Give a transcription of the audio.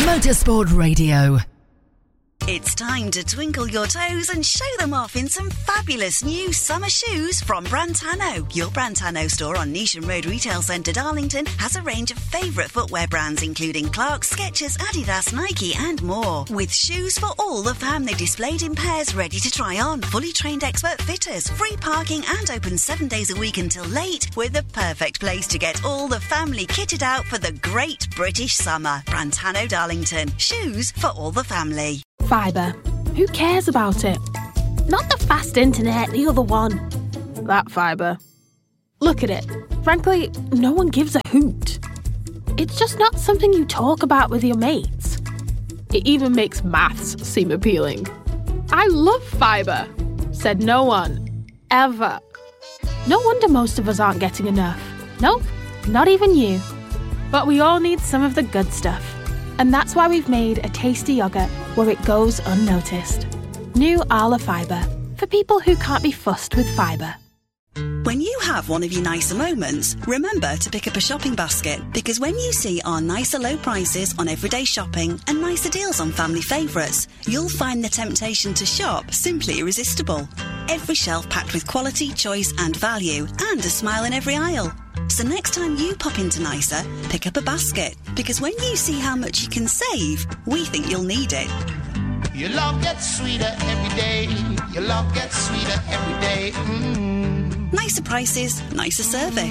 Motorsport Radio. It's time to twinkle your toes and show them off in some fabulous new summer shoes from Brantano. Your Brantano store on Neesham Road Retail Centre, Darlington, has a range of favourite footwear brands including Clarks, Skechers, Adidas, Nike and more. With shoes for all the family displayed in pairs ready to try on. Fully trained expert fitters, free parking and open 7 days a week until late. We're the perfect place to get all the family kitted out for the great British summer. Brantano, Darlington. Shoes for all the family. Fibre. Who cares about it? Not the fast internet, the other one. That fibre. Look at it. Frankly, no one gives a hoot. It's just not something you talk about with your mates. It even makes maths seem appealing. I love fibre, said no one. Ever. No wonder most of us aren't getting enough. Nope, not even you. But we all need some of the good stuff. And that's why we've made a tasty yoghurt where it goes unnoticed. New Arla Fibre, for people who can't be fussed with fibre. When you have one of your nicer moments, remember to pick up a shopping basket, because when you see our nicer low prices on everyday shopping and nicer deals on family favourites, you'll find the temptation to shop simply irresistible. Every shelf packed with quality, choice and value, and a smile in every aisle. So next time you pop into Nicer, pick up a basket, because when you see how much you can save, we think you'll need it. Your love gets sweeter every day. Your love gets sweeter every day. Nicer prices, nicer service.